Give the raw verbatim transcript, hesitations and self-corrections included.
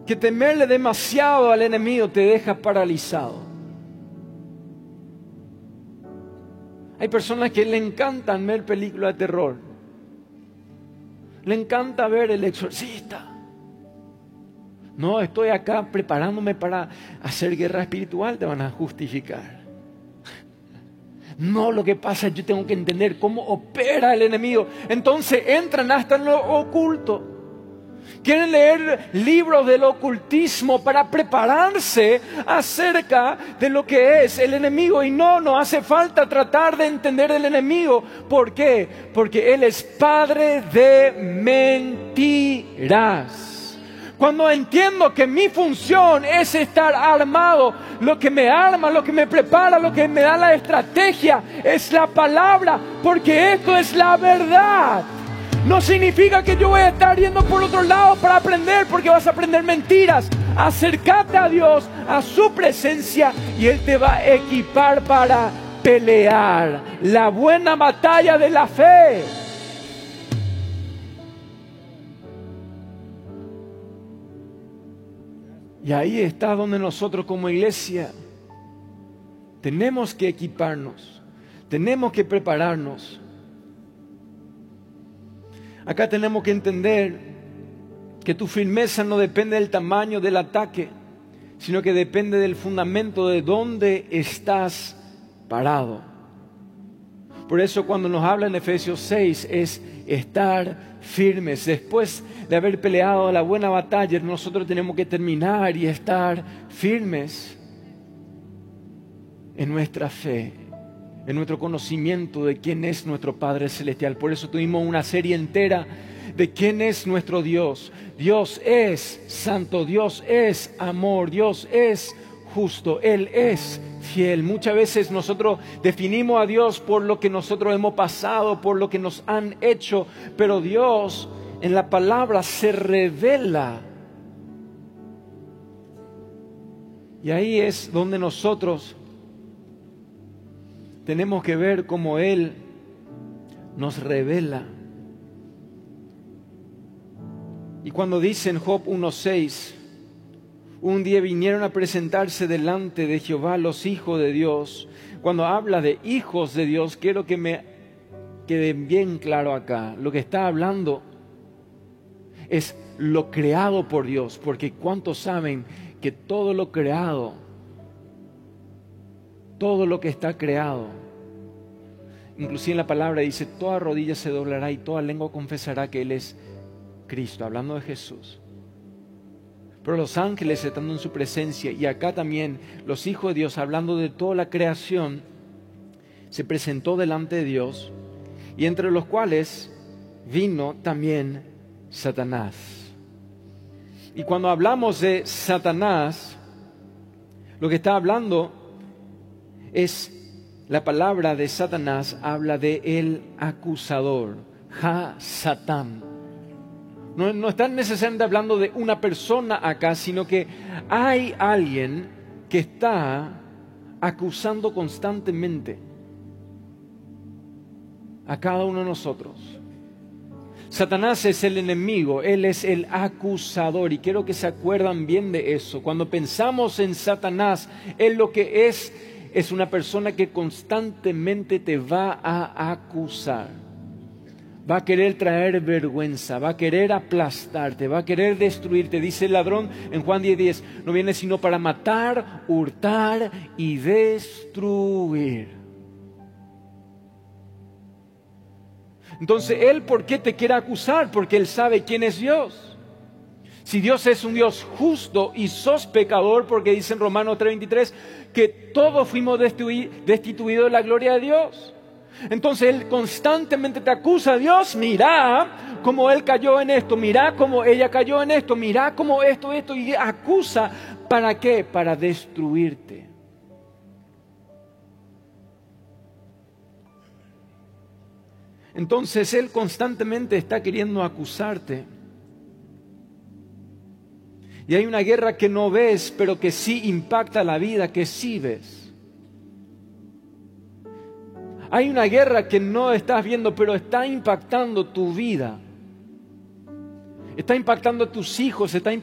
que temerle demasiado al enemigo te deja paralizado. Hay personas que le encantan ver películas de terror. Le encanta ver El Exorcista. No, estoy acá preparándome para hacer guerra espiritual, te van a justificar. No, lo que pasa es que yo tengo que entender cómo opera el enemigo. Entonces entran hasta en lo oculto. Quieren leer libros del ocultismo para prepararse acerca de lo que es el enemigo. Y no, no hace falta tratar de entender el enemigo. ¿Por qué? Porque él es padre de mentiras. Cuando entiendo que mi función es estar armado, lo que me arma, lo que me prepara, lo que me da la estrategia es la palabra, porque esto es la verdad. No significa que yo voy a estar yendo por otro lado para aprender, porque vas a aprender mentiras. Acércate a Dios, a su presencia, y Él te va a equipar para pelear la buena batalla de la fe. Y ahí está donde nosotros como iglesia tenemos que equiparnos, tenemos que prepararnos. Acá tenemos que entender que tu firmeza no depende del tamaño del ataque, sino que depende del fundamento de dónde estás parado. Por eso cuando nos habla en Efesios seis es estar firmes. Después de haber peleado la buena batalla, nosotros tenemos que terminar y estar firmes en nuestra fe, en nuestro conocimiento de quién es nuestro Padre Celestial. Por eso tuvimos una serie entera de quién es nuestro Dios. Dios es santo, Dios es amor, Dios es justo, Él es fiel. Muchas veces nosotros definimos a Dios por lo que nosotros hemos pasado, por lo que nos han hecho, pero Dios en la palabra se revela. Y ahí es donde nosotros tenemos que ver cómo Él nos revela. Y cuando dice en Job uno seis, un día vinieron a presentarse delante de Jehová los hijos de Dios. Cuando habla de hijos de Dios, quiero que me quede bien claro acá. Lo que está hablando es lo creado por Dios, porque ¿cuántos saben que todo lo creado, todo lo que está creado, inclusive en la palabra dice, toda rodilla se doblará y toda lengua confesará que Él es Cristo, hablando de Jesús? Pero los ángeles estando en su presencia, y acá también los hijos de Dios, hablando de toda la creación, se presentó delante de Dios, y entre los cuales vino también Satanás. Y cuando hablamos de Satanás, lo que está hablando es, la palabra de Satanás habla de el acusador, Ha-Satán. No, no están necesariamente hablando de una persona acá, sino que hay alguien que está acusando constantemente a cada uno de nosotros. Satanás es el enemigo, él es el acusador, y quiero que se acuerdan bien de eso. Cuando pensamos en Satanás, él lo que es, es una persona que constantemente te va a acusar. Va a querer traer vergüenza, va a querer aplastarte, va a querer destruirte. Dice el ladrón en Juan diez diez, no viene sino para matar, hurtar y destruir. Entonces, ¿él por qué te quiere acusar? Porque él sabe quién es Dios. Si Dios es un Dios justo y sos pecador, porque dice en Romanos tres veintitrés que todos fuimos destituidos de la gloria de Dios. Entonces Él constantemente te acusa. Dios, mira cómo él cayó en esto, mira cómo ella cayó en esto, mira cómo esto, esto, y acusa. ¿Para qué? Para destruirte. Entonces Él constantemente está queriendo acusarte. Y hay una guerra que no ves, pero que sí impacta la vida, que sí ves. Hay una guerra que no estás viendo, pero está impactando tu vida. Está impactando a tus hijos, está